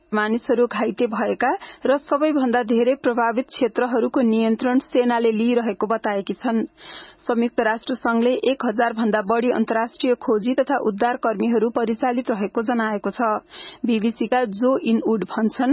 मानिसहरू घाइते भएका र सबैभन्दा धेरै प्रभावित क्षेत्रहरूको नियन्त्रण सेनाले लिइरहेको बताएकी छन्। संयुक्त राष्ट्र संघले 1000 भन्दा बढ़ी अन्तर्राष्ट्रिय खोजी तथा उद्धार कर्मीहरू परिचालित रहेको जनाएको छ। बीबीसीका जो इन वुड भन्छन्,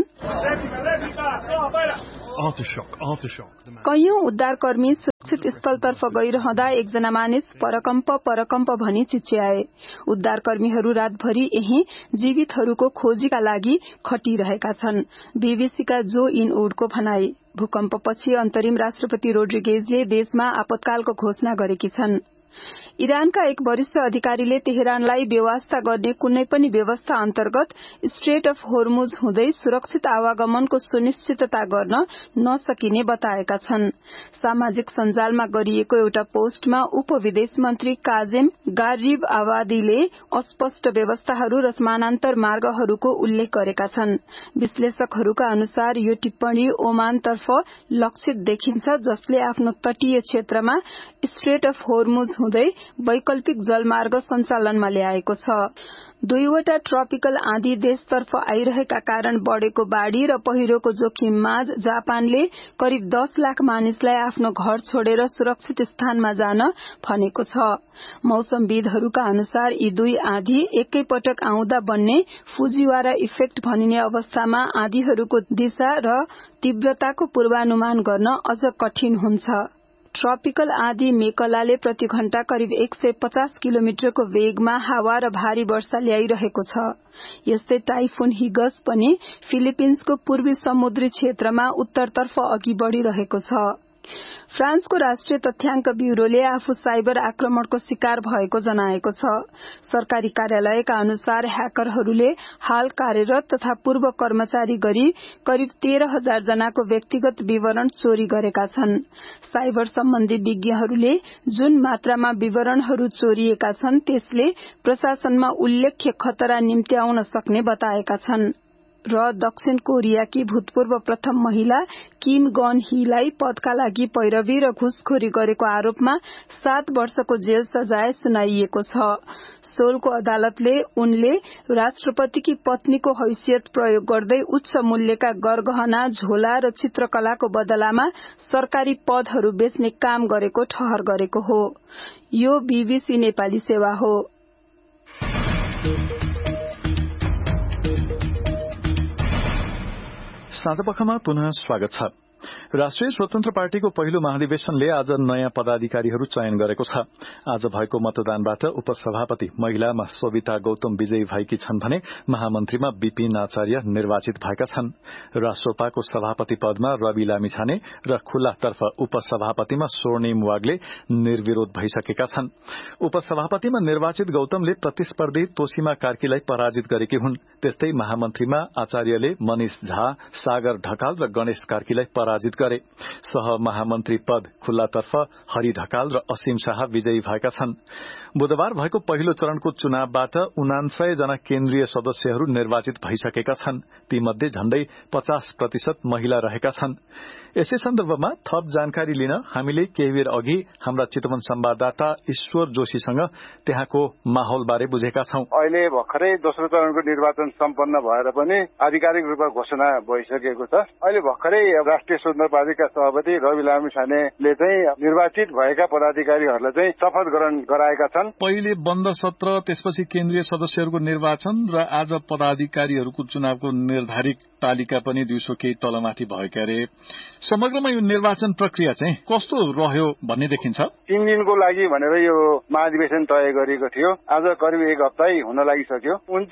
कैयौं उद्धारकर्मी सुरक्षित स्थलतर्फ गइरहँदा एकजना मानिस परकम्प भनी चिच्याए। उद्धारकर्मीहरू रातभरि यही जीवितहरूको खोजीका लागि खटिरहेका छन्। बीबीसीका जो इन वुडको भनाई, भूकम्पपछि अन्तरिम राष्ट्रपति रोड्रिगेजले देशमा आपतकालको घोषणा गरेकी छन्। इरानका एक वरिष्ठ अधिकारीले तेहरानलाई बेवास्ता गर्ने कुनै पनि व्यवस्था अन्तर्गत स्ट्रेट अफ होर्मुज हुँदै सुरक्षित आवागमनको सुनिश्चितता गर्न नसकिने बताएका छन्। सामाजिक सञ्जालमा गरिएको एउटा पोस्टमा उपविदेश मन्त्री काजेम गारिब आबादीले अस्पष्ट व्यवस्थाहरू र समानान्तर मार्गहरूको उल्लेख गरेका छन्। विश्लेषकहरूका अनुसार यो टिप्पणी ओमानतर्फ लक्षित देखिन्छ, जसले आफ्नो तटीय क्षेत्रमा स्ट्रेट अफ होर्मुज हुँदै वैकल्पिक जलमार्ग सञ्चालनमा ल्याएको छ। दुईवटा ट्रपिकल आँधी देशतर्फ आइरहेका कारण बढ़ेको बाढ़ी र पहिरोको जोखिममाझ जापानले करिब 10 लाख मानिसलाई आफ्नो घर छोडेर सुरक्षित स्थानमा जान भनेको छ। मौसमविदहरूका अनुसार यी दुई आँधी एकैपटक आउँदा बन्ने फुजिवारा इफेक्ट भनिने अवस्थामा आँधीहरूको दिशा र तीव्रताको पूर्वानुमान गर्न अझ कठिन हुन्छ। ट्रपिकल आँधी मेकलाले प्रति घण्टा करिब 150 किलोमिटरको वेगमा हावा र भारी वर्षा ल्याइरहेको छ। यस्तै टाइफुन हिगस पनि फिलिपिन्सको पूर्वी समुद्री क्षेत्रमा उत्तरतर्फ अघि बढ़िरहेको छ। फ्रान्सको राष्ट्रिय तथ्याङ्क ब्यूरोले आफू साइबर आक्रमणको शिकार भएको जनाएको छ। सरकारी कार्यालयका अनुसार ह्याकरहरूले हाल कार्यरत तथा पूर्व कर्मचारी गरी करिब 13,000 जनाको व्यक्तिगत विवरण चोरी गरेका छन्। साइबर सम्बन्धी विज्ञहरूले जुन मात्रामा विवरणहरू चोरिएका छन् त्यसले प्रशासनमा उल्लेख्य खतरा निम्त्याउन सक्ने बताएका छन्। र दक्षिण कोरियाकी भूतपूर्व प्रथम महिला किम गन हीलाई पदका लागि पैरवी र घुसखोरी गरेको आरोपमा 7 वर्षको जेल सजाय सुनाइएको छ। सोलको अदालतले उनले राष्ट्रपतिकी पत्नीको हैसियत प्रयोग गर्दै उच्च मूल्यका गरगहना, झोला र चित्रकलाको बदलामा सरकारी पदहरू बेच्ने काम गरेको ठहर गरेको हो। यो बीबीसी नेपाली सेवा हो। साँझपखमा पुनः स्वागत छ। राष्ट्रिय स्वतन्त्र पार्टीको पहिलो महाधिवेशनले आज नयाँ पदाधिकारीहरू चयन गरेको छ। आज भएको मतदानबाट उपसभापति महिलामा सविता गौतम विजयी भएकी छन् भने महामन्त्रीमा विपिन आचार्य निर्वाचित भएका छन्। राष्ट्रपाको सभापति पदमा रवि लामिछाने र खुल्लातर्फ उपसभापतिमा स्वर्णिम वागले निर्विरोध भइसकेका छन्। उपसभापतिमा निर्वाचित गौतमले प्रतिस्पर्धी तोसीमा कार्कीलाई पराजित गरेकी हुन्। त्यस्तै महामन्त्रीमा आचार्यले मनिष झा, सागर ढकाल र गणेश कार्कीलाई पराजित गरे। सहमहामन्त्री पद खुल्लातर्फ हरि ढकाल र असीम शाह विजयी भएका छन्। बुधबार भएको पहिलो चरणको चुनावबाट 49 जना केन्द्रीय सदस्यहरू निर्वाचित भइसकेका छन्। तीमध्ये झण्डै 50% महिला रहेका छन्। यसै सन्दर्भमा थप जानकारी लिन हामीले केही बेर अघि हाम्रा चितवन संवाददाता ईश्वर जोशीसँग त्यहाँको माहौलबारे बुझेका छौं। अहिले भर्खरै दोस्रो चरणको निर्वाचन सम्पन्न भएर पनि आधिकारिक रूपमा घोषणा भइसकेको छ। अहिले भर्खरै राष्ट्रिय स्वतन्त्र पार्टीका सभापति रवि लामिछानेले चाहिँ निर्वाचित भएका पदाधिकारीहरूलाई चाहिँ शपथ ग्रहण गराएका छन्। पहिले बन्द सत्र, त्यसपछि केन्द्रीय सदस्यहरूको निर्वाचन र आज पदाधिकारीहरूको चुनावको निर्धारित तालिका पनि दिउँसो केही तलमाथि भएका अरे। समग्रमा यो निर्वाचन प्रक्रिया चाहिँ कस्तो रह्यो भन्ने देखिन्छ। 3 दिनको लागि भनेर यो महाधिवेशन तय गरिएको थियो। आज करिब 1 हप्तै हुन लागिसक्यो।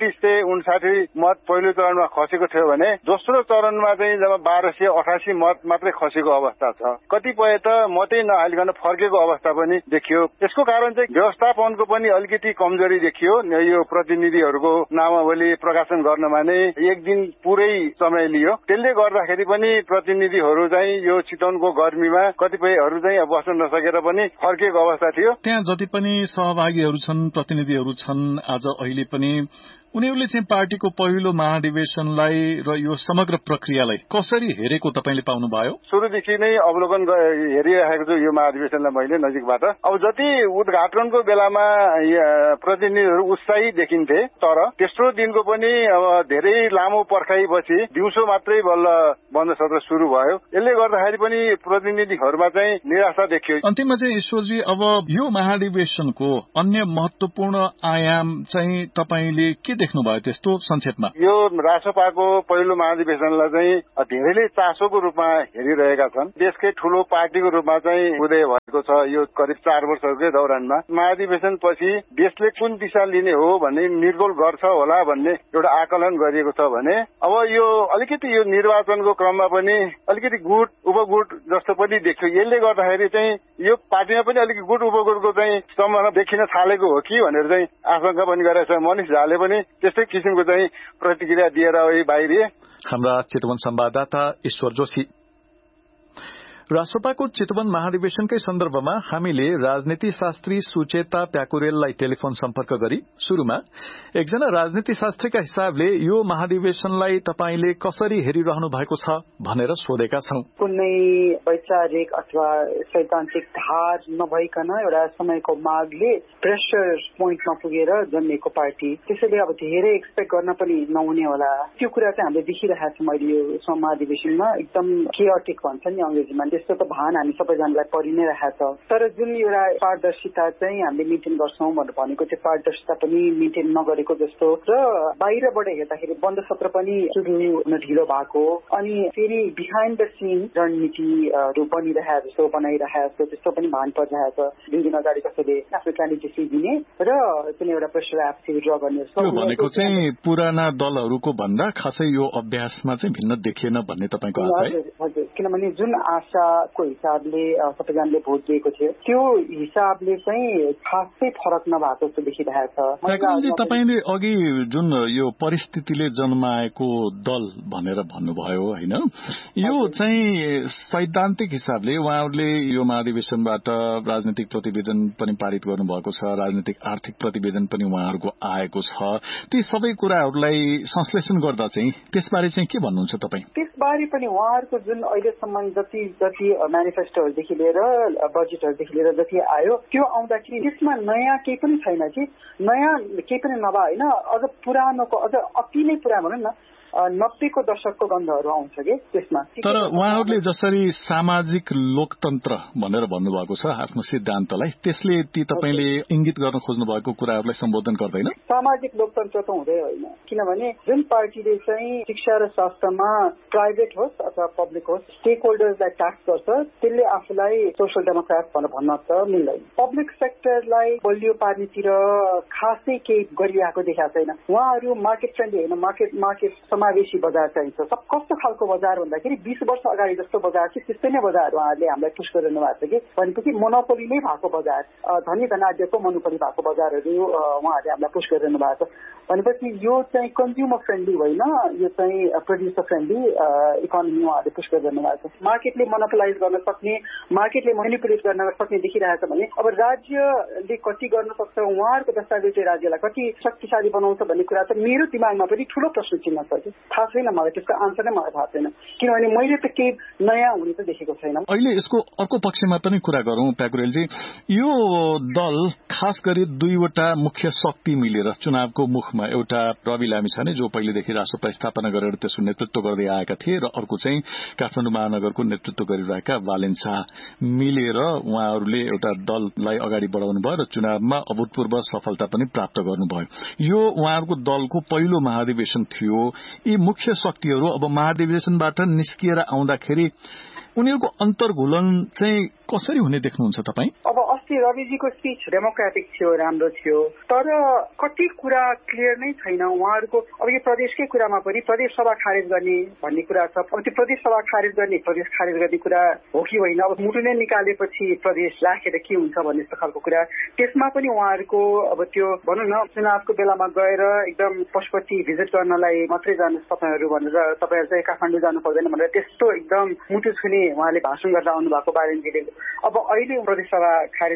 2959 मत पहिलो चरणमा खसेको थियो भने दोस्रो चरणमा चाहिँ जब 1288 मत मात्रै खसेको अवस्था छ। कतिपय त मतै नहालिकन फर्केको अवस्था पनि देखियो। यसको कारण चाहिँ व्यवस्थापनको पनि अलिकति कमजोरी देखियो। यो प्रतिनिधिहरूको नामावली प्रकाशन गर्नमा नै 1 दिन पुरै समय लियो। त्यसले गर्दाखेरि पनि प्रतिनिधिहरू चाहिँ यो चितवनको गर्मीमा कतिपयहरू चाहिँ बस्न नसकेर पनि फर्केको अवस्था थियो। त्यहाँ जति पनि सहभागीहरू छन्, प्रतिनिधिहरू छन्, आज अहिले पनि उनीहरूले चाहिँ पार्टीको पहिलो महाधिवेशनलाई र यो समग्र प्रक्रियालाई कसरी हेरेको तपाईले पाउनुभयो? सुरुदेखि नै अवलोकन हेरिरहेको छु यो महाधिवेशनलाई मैले नजिकबाट। अब जति उद्घाटनको बेलामा प्रतिनिधिहरू उत्साही देखिन्थे, तर तेस्रो दिनको पनि अब धेरै लामो पर्खाइपछि दिउँसो मात्रै बल्ल बन्द सत्र सुरु भयो। यसले गर्दाखेरि पनि प्रतिनिधिहरूमा चाहिँ निराशा देखियो। अन्तिममा चाहिँ ईश्वरजी, अब यो महाधिवेशनको अन्य महत्वपूर्ण आयाम चाहिँ तपाईले के देख्नुभयो त्यस्तो संक्षेपमा? यो रासपाको पहिलो महाधिवेशनलाई चाहिँ धेरैले चासोको रूपमा हेरिरहेका छन्। देशकै ठूलो पार्टीको रूपमा चाहिँ उदय भएको छ यो करिब 4 वर्षकै दौरानमा। महाधिवेशन पछि देशले कुन दिशा लिने हो भन्ने निर्गोल गर्छ होला भन्ने एउटा आकलन गरिएको छ भने अब यो अलिकति यो निर्वाचनको क्रममा पनि अलिकति गुट उपगुट जस्तो पनि देखियो। यसले गर्दाखेरि चाहिँ यो पार्टीमा पनि अलिकति गुट उपगुटको चाहिँ सम्भावना देखिन थालेको हो कि भनेर चाहिँ आशंका पनि गरेको छ। मनिष झाले पनि त्यस्तै किसिमको चाहिँ प्रतिक्रिया दिएर बाहिरिए। हाम्रा चितवन संवाददाता ईश्वर जोशी। राष्ट्रपाको चितवन महाधिवेशनकै सन्दर्भमा हामीले राजनीति शास्त्री सुचेता प्याकुरेललाई टेलिफोन सम्पर्क गरी शुरूमा एकजना राजनीति शास्त्रीका हिसाबले यो महाधिवेशनलाई तपाईले कसरी हेरिरहनु भएको छ भनेर सोधेका छौं। कुनै वैचारिक अथवा सैद्धान्तिक धार नभइकन एउटा समयको मागले प्रेसर पोइन्टमा पुगेर जन्मेको पार्टी, त्यसैले अब धेरै एक्सपेक्ट गर्न पनि नहुने होला। त्यो कुरा चाहिँ हामीले देखिरहेको छौँ अहिले यो महाधिवेशनमा। एकदम केयोटिक भन्छ नि अंग्रेजीमा, त्यस्तो त भान हामी सबैजनालाई परि नै रहेको छ। तर जुन एउटा पारदर्शिता चाहिँ हामीले मेन्टेन गर्छौं भनेको त्यो पारदर्शिता पनि मेन्टेन नगरेको जस्तो र बाहिरबाट हेर्दाखेरि बन्द सत्र पनि सुरु हुन ढिलो भएको, अनि फेरि बिहाइन्ड द सिन रणनीतिहरू बनिरहेको जस्तो बनाइरहेको त्यस्तो पनि भान परिरहेको छ। 2 दिन अगाडि कसैले आफ्नो क्यान्डिडेटसी दिने र कुनै एउटा प्रेसर एप्स ड्र गर्ने जस्तो भनेको चाहिँ पुराना दलहरूको भन्दा खासै यो अभ्यासमा चाहिँ भिन्न देखिएन भन्ने तपाईको आशा है? हजुर, किनभने जुन आशाको हिसाबले सबैजनाले भोट दिएको थियो त्यो हिसाबले चाहिँ खासै फरक नभएको जस्तो देखिरहेको छ। तपाईले अघि जुन यो परिस्थितिले जन्माएको दल भनेर भन्नुभयो हैन, यो चाहिँ सैद्धान्तिक हिसाबले उहाँहरूले यो महाधिवेशनबाट राजनीतिक प्रतिवेदन पनि पारित गर्नुभएको छ, राजनीतिक आर्थिक प्रतिवेदन पनि उहाँहरूको आएको छ। ती सबै कुराहरूलाई संश्लेषण गर्दा चाहिँ त्यसबारे चाहिँ के भन्नुहुन्छ तपाईँ? त्यसबारे पनि उहाँहरूको जुन अहिलेसम्म जति म्यानिफेस्टोहरूदेखि लिएर बजेटहरूदेखि लिएर जति आयो त्यो आउँदाखेरि त्यसमा नयाँ केही पनि छैन कि, नयाँ केही पनि नभए होइन, अझ पुरानोको अझ अति नै पुरानो भनौँ न 90 को दशकको गन्धहरू आउँछ कि त्यसमा। तर उहाँहरूले जसरी सामाजिक लोकतन्त्र भनेर भन्नुभएको छ आफ्नो सिद्धान्तलाई, त्यसले ती तपाईले इंगित गर्न खोज्नु भएको कुराहरूलाई सम्बोधन गर्दैन? सामाजिक लोकतन्त्र त हुँदै होइन, किनभने जुन पार्टीले चाहिँ शिक्षा र स्वास्थ्यमा प्राइभेट होस् अथवा पब्लिक होस् स्टेक होल्डर्सलाई ट्याक्स गर्छ त्यसले आफूलाई सोशल डेमोक्रेट भनेर भन्न त मिल्दैन। पब्लिक सेक्टरलाई बलियो पार्नेतिर खासै केही गरिरहेको देखाएको छैन। उहाँहरू मार्केट फ्रेन्डली होइन, मार्केट समावेशी बजार चाहिन्छ। कस्तो खालको बजार भन्दाखेरि 20 वर्ष अगाडि जस्तो बजार थियो त्यस्तै नै बजार उहाँहरूले हामीलाई पुश गरिरहनु भएको छ कि, भनेपछि मोनोपोली नै भएको बजार, धनी धनाढ्यको मोनोपोली भएको बजारहरू उहाँहरूले हामीलाई पुश गरिरहनु भएको छ। भनेपछि यो चाहिँ कन्ज्युमर फ्रेन्डली होइन, यो चाहिँ प्रोड्युसर फ्रेन्डली इकोनोमी उहाँहरूले पुश गरिरहनु भएको छ। मार्केटले मोनोपोलाइज गर्न सक्ने, मार्केटले मेनिपुलेट गर्न सक्ने देखिरहेको छ भने अब राज्यले कति गर्न सक्छ, उहाँहरूको दस्तावेजले राज्यलाई कति शक्तिशाली बनाउँछ भन्ने कुरा त मेरो दिमागमा पनि ठूलो प्रश्न चिन्ह छ कि थाहा छैन मलाई, त्यसको आन्सर नै मलाई थाहा छैन, किनभने मैले त केही नयाँ हुने त देखेको छैन। अहिले यसको अर्को पक्षमा पनि कुरा गरौं प्याकुरेलजी, यो दल खास गरी 2वटा मुख्य शक्ति मिलेर चुनावको मुखमा, एउटा रवि लामिछाने जो पहिलेदेखि राष्ट्रपति स्थापना गरेर त्यसको नेतृत्व गर्दै आएका थिए र अर्को चाहिँ काठमाडौँ महानगरको नेतृत्व गरिरहेका बालेन शाह मिलेर उहाँहरूले एउटा दललाई अगाडि बढाउनु भयो र चुनावमा अभूतपूर्व सफलता पनि प्राप्त गर्नुभयो। यो उहाँहरूको दलको पहिलो महाधिवेशन थियो। यी मुख्य शक्तिहरू अब महाधिवेशनबाट निस्किएर आउँदाखेरि उनीहरूको अन्तर्घुलन चाहिँ कसरी हुने देख्नुहुन्छ तपाईँ? अब अस्ति रविजीको स्पीच डेमोक्रेटिक थियो, राम्रो थियो, तर कति कुरा क्लियर नै छैन उहाँहरूको। अब यो प्रदेशकै कुरामा पनि प्रदेश सभा खारेज गर्ने भन्ने कुरा छ। अब त्यो प्रदेश सभा खारेज गर्ने, प्रदेश खारेज गर्ने कुरा हो कि होइन, अब मुटु नै निकालेपछि प्रदेश राखेर के हुन्छ भन्ने जस्तो खालको कुरा, त्यसमा पनि उहाँहरूको अब त्यो भनौँ न चुनावको बेलामा गएर एकदम पशुपति भिजिट गर्नलाई मात्रै जानुहोस् तपाईँहरू भनेर, तपाईँहरू चाहिँ काठमाडौँ जानु पर्दैन भनेर त्यस्तो एकदम मुटु छुने उहाँले भाषण गर्दा आउनु भएको बारेन्जीले। अब अहिले प्रदेश सभा खारेज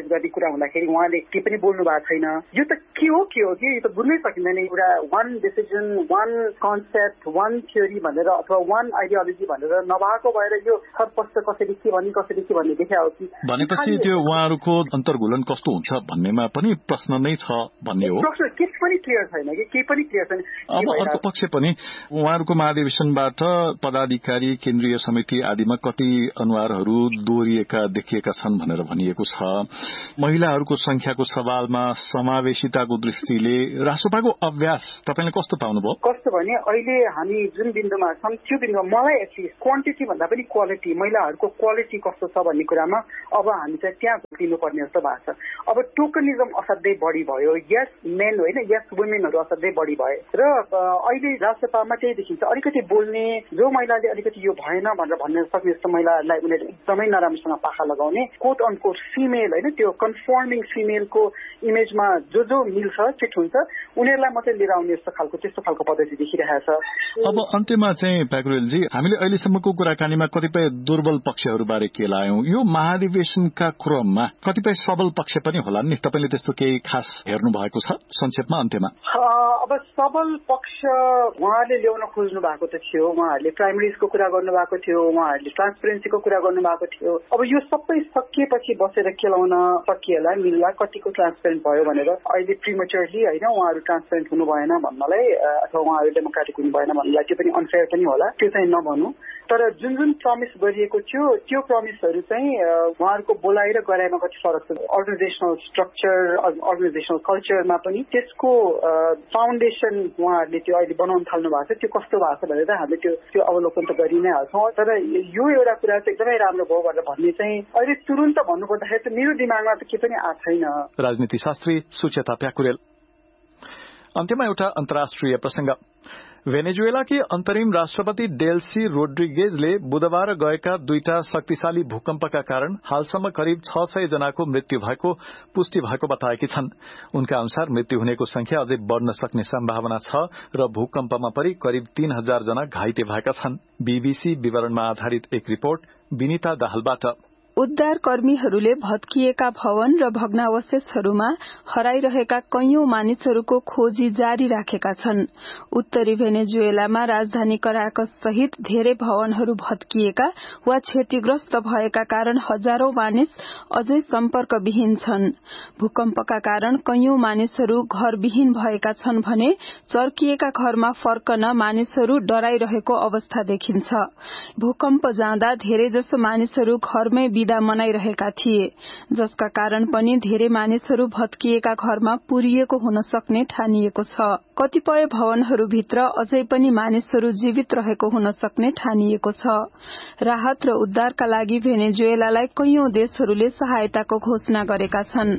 एनालाइज गर्ने कुरा हुँदाखेरि उहाँले केही पनि बोल्नु भएको छैन। यो त के हो कि यो त बुझ्नै सकिँदैन। एउटा one decision, one concept, one theory भनेर अथवा वान आइडियोलोजी भनेर नभएको भएर यो छरपष्ट कसरी के भन्ने देखायो कि भनेपछि त्यो उहाँहरूको अन्तर्घुलन कस्तो हुन्छ भन्नेमा पनि प्रश्न नै छ भन्ने हो। प्रश्न केही पनि क्लियर छैन कि केही पनि क्लियर छैन। अब अर्को पक्ष पनि उहाँहरूको महाधिवेशनबाट पदाधिकारी, केन्द्रीय समिति आदिमा कति अनुहारहरू दोहोरिएका देखिएका छन् भनेर भनिएको छ। महिलाहरूको संख्याको सवालमा समावेशिताको दृष्टिले राष्ट्रपाको अभ्यास तपाईले कस्तो पाउनुभयो? कस्तो भने अहिले हामी जुन बिन्दुमा छौँ त्यो बिन्दुमा मलाई एटलिस्ट क्वान्टिटी भन्दा पनि क्वालिटी, महिलाहरूको क्वालिटी कस्तो छ भन्ने कुरामा अब हामी चाहिँ त्यहाँ दिनुपर्ने जस्तो भएको छ। अब टोकनिजम असाध्यै बढी भयो। यस मेन होइन, यस वुमेनहरू असाध्यै बढी भए र अहिले राष्ट्रपामा त्यही देखिन्छ। अलिकति बोल्ने जो महिलाले अलिकति यो भएन भनेर भन्न सक्ने जस्तो महिलाहरूलाई उनीहरू एकदमै नराम्रोसँग पाखा लगाउने, कोट अनकोट फिमेल होइन, त्यो कन्फर्मिङ फिमेलको इमेजमा जो मिल्छ फिट हुन्छ उनीहरूलाई मात्रै लिएर आउने त्यस्तो खालको पद्धति देखिरहेछ। अब अन्त्यमा चाहिँ प्याकुरेलजी, हामीले अहिलेसम्मको कुराकानीमा कतिपय दुर्बल पक्षहरूबारे केलायौं। यो महाधिवेशनका क्रममा कतिपय सबल पक्ष पनि होला नि, तपाईले त्यस्तो केही खास हेर्नु भएको छ संक्षेपमा अन्त्यमा? अब सबल पक्ष उहाँहरूले ल्याउन खोज्नु भएको त थियो। उहाँहरूले प्राइमेरिजको कुरा गर्नु भएको थियो, उहाँहरूले ट्रान्सपेरेन्सीको कुरा गर्नु भएको थियो। अब यो सबै सकिएपछि बसेर केलाउन सकिएला मिल्ला कतिको ट्रान्सपेरेन्ट भयो भनेर अहिले प्रिमेचरली होइन उहाँहरू ट्रान्सपेरेन्ट हुनु भएन भन्नलाई अथवा उहाँहरू डेमोक्रेटिक हुनु भएन भन्नलाई त्यो पनि अनफेयर पनि होला, त्यो चाहिँ नभनौँ। तर जुन प्रमिस गरिएको थियो त्यो प्रमिसहरू चाहिँ उहाँहरूको बोलाइ र गराइमा कति फरक छ। अर्गनाइजेसनल स्ट्रक्चर, अर्गनाइजेसनल कल्चरमा पनि त्यसको फाउन्डेसन उहाँहरूले त्यो अहिले बनाउन थाल्नु भएको छ। त्यो कस्तो भएको छ भनेर हामीले त्यो अवलोकन त गरि नै हाल्छौँ। तर यो एउटा कुरा चाहिँ एकदमै राम्रो भयो भनेर भन्ने चाहिँ अहिले तुरुन्त भन्नुपर्दाखेरि त मेरो दिमागमा त के पनि आएको छैन। राजनीति शास्त्री सुचेता प्याकुरेल। अन्त्यमा एउटा अन्तर्राष्ट्रिय प्रसंग। भेनेजुएलाकी अन्तरिम राष्ट्रपति डेल्सी रोड्रिगेजले बुधबार गएका दुईटा शक्तिशाली भूकम्पका कारण हालसम्म करिब 600 जनाको मृत्यु भएको पुष्टि भएको बताएकी छन्। उनका अनुसार मृत्यु हुनेको संख्या अझै बढ़न सक्ने सम्भावना छ र भूकम्पमा परि करिब 3000 जना घाइते भएका छन्। बीबीसी विवरणमा आधारित एक रिपोर्ट विनिता दाहालबाट। उद्धार कर्मीहरूले भत्किएका भवन र भग्नावशेषहरूमा हराइरहेका कैयौं मानिसहरूको खोजी जारी राखेका छन्। उत्तरी भेनेजुएलामा राजधानी कराकस सहित धेरै भवनहरू भत्किएका वा क्षतिग्रस्त भएका कारण हजारौं मानिस अझै सम्पर्कविहीन छन्। भूकम्पका कारण कैयौं मानिसहरू घरविहीन भएका छन् भने चर्किएका घरमा फर्कन मानिसहरू डराइरहेको अवस्था देखिन्छ। भूकम्प जाँदा धेरैजसो मानिसहरू घरमै विदा मनाइरहेका थिए, जसका कारण पनि धेरै मानिसहरू भत्किएका घरमा पुरिएको हुन सक्ने ठानिएको छ। कतिपय भवनहरूभित्र अझै पनि मानिसहरू जीवित रहेको हुन सक्ने ठानिएको छ। राहत र उद्धारका लागि भेनेजुएलालाई कैयौं देशहरूले सहायताको घोषणा गरेका छन्।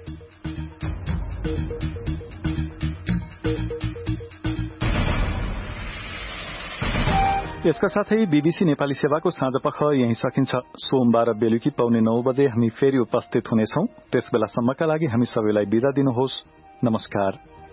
यसका साथै बीबीसी नेपाली सेवाको साँझपख यही सकिन्छ। सोमबार बेलुकी 9:15 बजे हामी फेरि उपस्थित हुनेछौं। त्यसबेलासम्मका लागि हामी सबैलाई बिदा दिनुहोस्। नमस्कार।